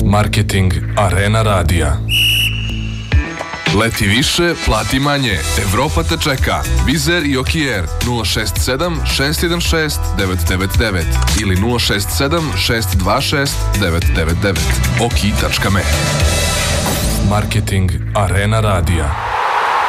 Marketing Arena Radija. Leti više, plati manje. Evropa te čeka. Vizer i Okier 067 616 999 ili 067 626 999. Oki.me. Marketing Arena Radija.